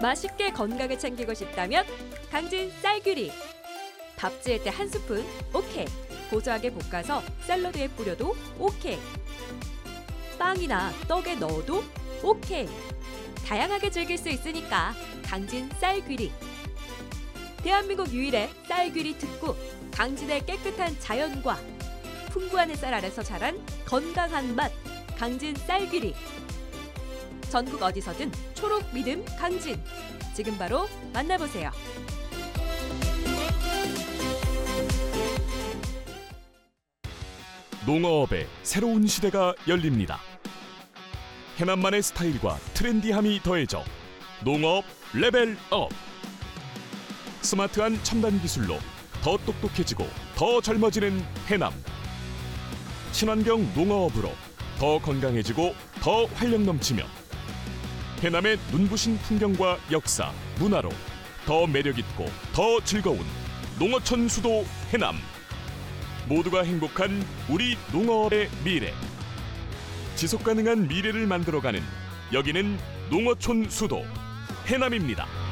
맛있게 건강을 챙기고 싶다면 강진 쌀귀리. 밥 지을 때 한 스푼 오케이. 고소하게 볶아서 샐러드에 뿌려도 오케이. 빵이나 떡에 넣어도 오케이. 다양하게 즐길 수 있으니까 강진 쌀귀리. 대한민국 유일의 쌀귀리 특구, 강진의 깨끗한 자연과 풍부한 햇살 아래서 자란 건강한 맛, 강진 쌀귀리. 전국 어디서든 초록 믿음 강진. 지금 바로 만나보세요. 농어업의 새로운 시대가 열립니다. 해남만의 스타일과 트렌디함이 더해져 농어업 레벨업. 스마트한 첨단 기술로 더 똑똑해지고 더 젊어지는 해남. 친환경 농어업으로 더 건강해지고 더 활력 넘치며 해남의 눈부신 풍경과 역사, 문화로 더 매력있고 더 즐거운 농어촌 수도 해남. 모두가 행복한 우리 농어업의 미래. 지속가능한 미래를 만들어가는 여기는 농어촌 수도 해남입니다.